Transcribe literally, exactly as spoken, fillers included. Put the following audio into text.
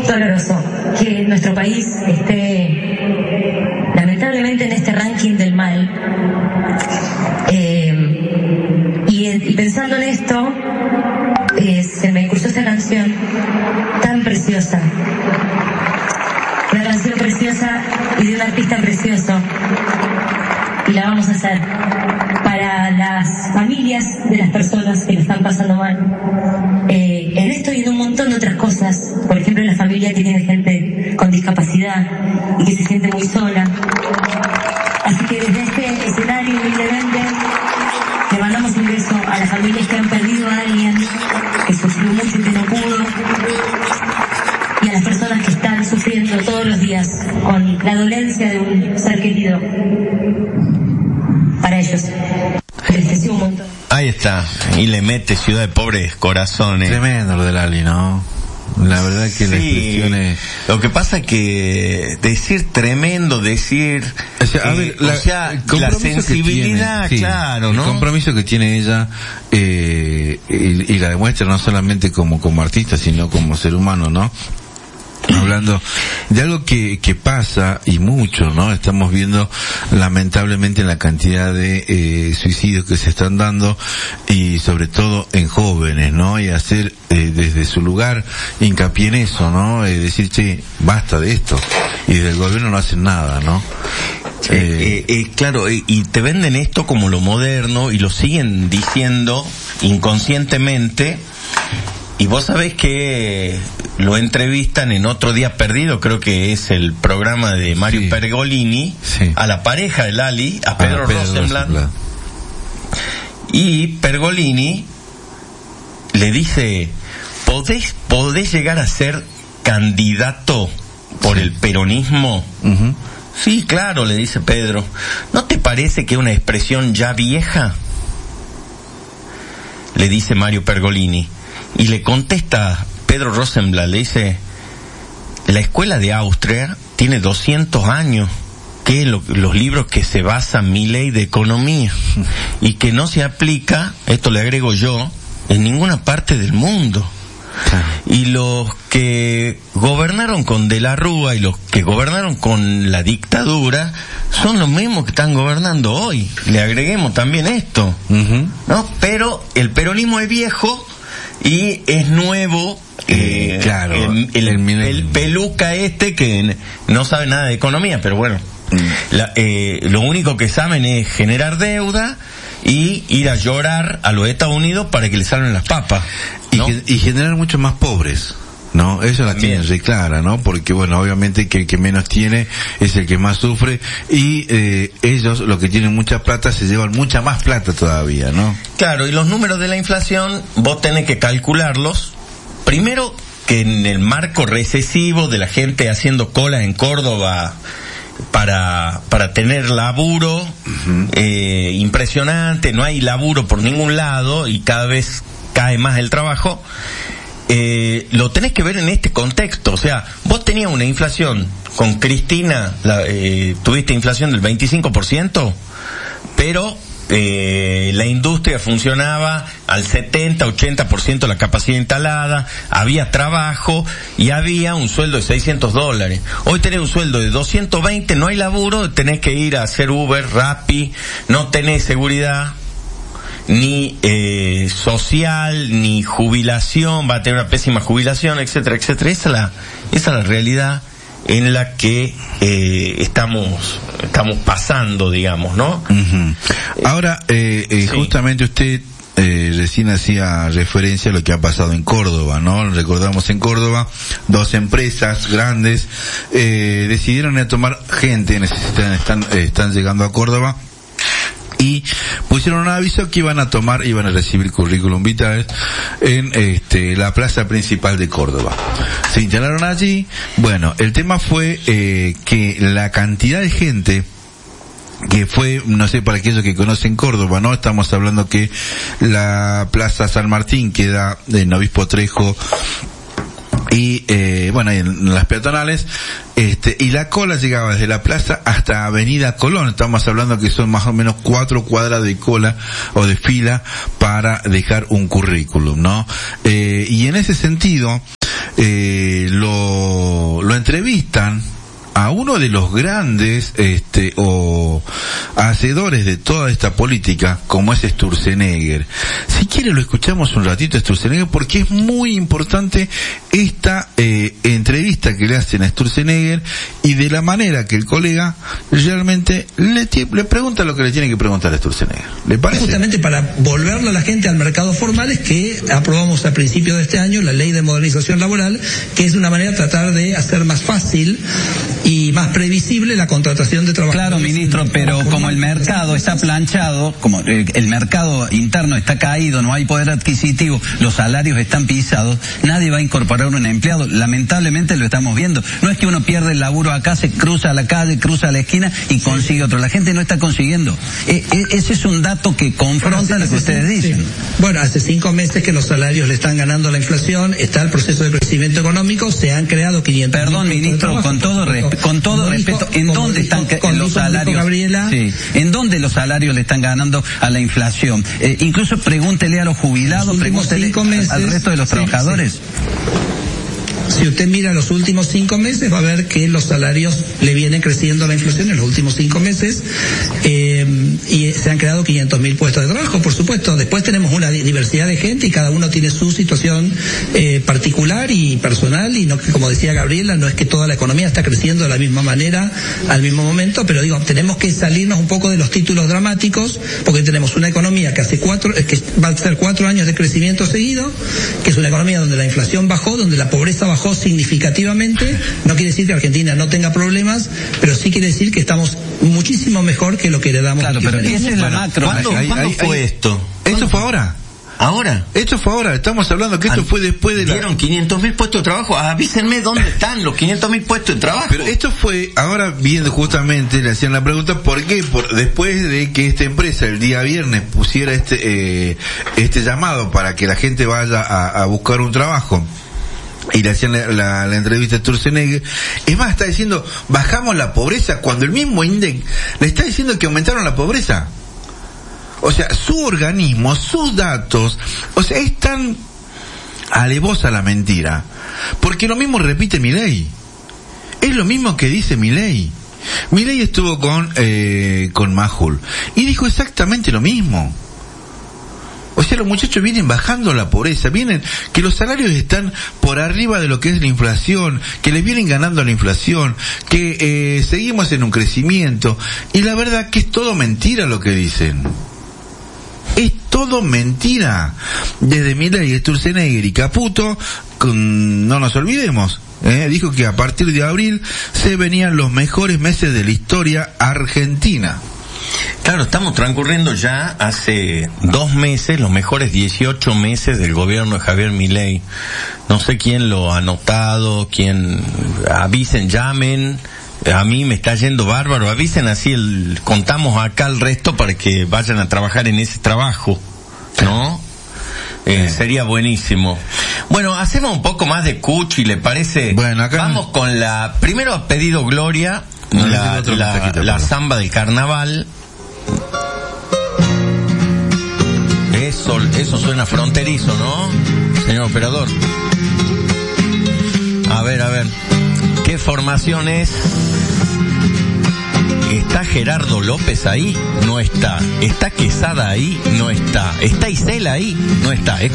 doloroso que nuestro país esté lamentablemente en este ranking del mal. Eh, y, y pensando en esto, eh, se me cruzó esta canción tan preciosa. Una canción preciosa y de un artista precioso. Y la vamos a hacer para las familias de las personas que lo están pasando mal. Eh, en esto y en un montón de otras cosas. Por ejemplo, la familia que tiene gente con discapacidad y que se siente muy sola. Así que desde este escenario, humildemente, le mandamos un beso a las familias que han perdido a alguien, que sufrió mucho y que no pudo, y a las personas que están sufriendo todos los días con la dolencia de un ser querido. Para ellos. Entristeció un montón. Ahí está. Y le mete Ciudad de Pobres Corazones. Tremendo lo de Lali, ¿no? La verdad que sí, la expresión es... Lo que pasa es que decir tremendo, decir... O sea, a ver, eh, la, o sea, el la sensibilidad, tiene, sí, claro, ¿no? El compromiso que tiene ella, eh, y, y la demuestra no solamente como, como artista, sino como ser humano, ¿no? Hablando de algo que, que pasa y mucho, ¿no? Estamos viendo lamentablemente la cantidad de eh, suicidios que se están dando y sobre todo en jóvenes, ¿no? Y hacer eh, desde su lugar hincapié en eso, ¿no? Eh, decir, che, basta de esto. Y desde el gobierno no hacen nada, ¿no? Eh, eh, eh, claro, eh, y te venden esto como lo moderno y lo siguen diciendo inconscientemente. Y vos sabés que lo entrevistan en Otro Día Perdido, creo que es el programa de Mario sí. Pergolini, sí. a la pareja de Lali, a Pedro, a Pedro Rosenblatt. Rosenblatt. Y Pergolini le dice, ¿podés, podés llegar a ser candidato por sí. el peronismo? Uh-huh. Sí, claro, le dice Pedro. ¿No te parece que es una expresión ya vieja? Le dice Mario Pergolini. Y le contesta Pedro Rosenblatt, le dice, la escuela de Austria tiene doscientos años, que es lo, los libros que se basa mi ley de economía, y que no se aplica, esto le agrego yo, en ninguna parte del mundo. Y los que gobernaron con De la Rúa y los que gobernaron con la dictadura son los mismos que están gobernando hoy. Le agreguemos también esto, uh-huh. ¿no? Pero el peronismo es viejo y es nuevo, eh, claro, el, el, el, el peluca este que no sabe nada de economía, pero bueno, mm. la, eh, lo único que saben es generar deuda y ir a llorar a los Estados Unidos para que le salgan las papas, ¿no? y, y generar mucho más pobres, ¿no? Eso la tienen re clara, ¿no? Porque bueno, obviamente que el que menos tiene es el que más sufre y eh, ellos, los que tienen mucha plata, se llevan mucha más plata todavía, ¿no? Claro, y los números de la inflación vos tenés que calcularlos, primero que en el marco recesivo de la gente haciendo cola en Córdoba para para tener laburo, uh-huh. eh, impresionante, no hay laburo por ningún lado y cada vez cae más el trabajo. Eh, lo tenés que ver en este contexto, o sea, vos tenías una inflación con Cristina, la, eh, tuviste inflación del veinticinco por ciento, pero eh, la industria funcionaba al setenta, ochenta por ciento de la capacidad instalada, había trabajo y había un sueldo de seiscientos dólares. Hoy tenés un sueldo de doscientos veinte, no hay laburo, tenés que ir a hacer Uber, Rappi, no tenés seguridad ni eh, social, ni jubilación, va a tener una pésima jubilación, etcétera, etcétera. Esa es la, esa es la realidad en la que eh, estamos estamos pasando, digamos, ¿no? Uh-huh. Ahora, eh, eh, sí. justamente usted eh, recién hacía referencia a lo que ha pasado en Córdoba, ¿no? Recordamos en Córdoba, dos empresas grandes eh, decidieron ir a tomar gente, necesitan, están, eh, están llegando a Córdoba, y pusieron un aviso que iban a tomar, iban a recibir currículum vitae en este la plaza principal de Córdoba. Se instalaron allí. Bueno, el tema fue eh, que la cantidad de gente que fue, no sé, para aquellos que conocen Córdoba, ¿no? Estamos hablando que la Plaza San Martín queda en Obispo Trejo y eh, bueno, en las peatonales, este, y la cola llegaba desde la plaza hasta Avenida Colón. Estamos hablando que son más o menos cuatro cuadras de cola o de fila para dejar un currículum, ¿no? Eh, y en ese sentido, eh, lo, lo entrevistan a uno de los grandes este o hacedores de toda esta política, como es Sturzenegger. Si quiere lo escuchamos un ratito a Sturzenegger, porque es muy importante esta eh, entrevista que le hacen a Sturzenegger y de la manera que el colega realmente le, le pregunta lo que le tiene que preguntar a Sturzenegger. ¿Le parece? Justamente para volverle a la gente al mercado formal es que aprobamos a principios de este año la ley de modernización laboral, que es una manera de tratar de hacer más fácil y más previsible la contratación de trabajadores. Claro, ministro, pero como el mercado está planchado, como el mercado interno está caído, no hay poder adquisitivo, los salarios están pisados, nadie va a incorporar un empleado. Lamentablemente lo estamos viendo. No es que uno pierde el laburo acá, se cruza a la calle, cruza a la esquina y consigue otro. La gente no está consiguiendo. E- e- ese es un dato que confronta bueno, lo que ustedes dicen. Sí. Bueno, hace cinco meses que los salarios le están ganando la inflación, está el proceso de crecimiento económico, se han creado quinientos. Perdón, ministro, con todo respeto, con todo Todo respeto, ¿en dónde dijo, están con, los con salarios? Gabriela, sí, ¿en dónde los salarios le están ganando a la inflación? Eh, incluso pregúntele a los jubilados, pregúntele meses, al resto de los sí, trabajadores. Sí. Si usted mira los últimos cinco meses, va a ver que los salarios le vienen creciendo la inflación en los últimos cinco meses, eh, y se han creado quinientos mil puestos de trabajo, por supuesto. Después tenemos una diversidad de gente y cada uno tiene su situación eh, particular y personal, y no, como decía Gabriela, no es que toda la economía está creciendo de la misma manera al mismo momento, pero digo, tenemos que salirnos un poco de los títulos dramáticos, porque tenemos una economía que hace cuatro, que va a ser cuatro años de crecimiento seguido, que es una economía donde la inflación bajó, donde la pobreza bajó bajó significativamente. No quiere decir que Argentina no tenga problemas, pero sí quiere decir que estamos muchísimo mejor que lo que heredamos. Claro, pero esa es la macro. ¿Cuándo, ahí, ¿cuándo ahí, fue ahí, esto? ¿Esto fue ahora? ¿Ahora? Esto fue ahora, estamos hablando que esto fue después de la... Dieron quinientos mil puestos de trabajo, avísenme dónde están los quinientos mil puestos de trabajo. Pero esto fue, ahora viendo justamente, le hacían la pregunta, ¿por qué? Por, después de que esta empresa el día viernes pusiera este eh, este llamado para que la gente vaya a, a buscar un trabajo, y le hacían la, la, la entrevista a Sturzenegger, es más, está diciendo, bajamos la pobreza, cuando el mismo INDEC le está diciendo que aumentaron la pobreza. O sea, su organismo, sus datos, o sea, es tan alevosa la mentira, porque lo mismo repite Milei, es lo mismo que dice Milei. Milei estuvo con eh, con Majul y dijo exactamente lo mismo. O sea, los muchachos vienen bajando la pobreza, vienen que los salarios están por arriba de lo que es la inflación, que les vienen ganando la inflación, que eh, seguimos en un crecimiento, y la verdad que es todo mentira lo que dicen. Es todo mentira. Desde Milei, Sturzenegger y Caputo, con, no nos olvidemos, eh, dijo que a partir de abril se venían los mejores meses de la historia argentina. Claro, estamos transcurriendo ya hace dos meses, los mejores dieciocho meses del gobierno de Javier Milei. No sé quién lo ha notado, quién, avisen, llamen. A mí me está yendo bárbaro, avisen así, el, contamos acá el resto para que vayan a trabajar en ese trabajo, ¿no? Eh, sería buenísimo. Bueno, hacemos un poco más de Cuchi, ¿le parece? Bueno, acá vamos con la, primero ha pedido Gloria, no, la, la, la samba del carnaval. Eso, eso suena fronterizo, ¿no? Señor operador. A ver, a ver. ¿Qué formación es? ¿Está Gerardo López ahí? No está. ¿Está Quesada ahí? No está. ¿Está Isela ahí? No está.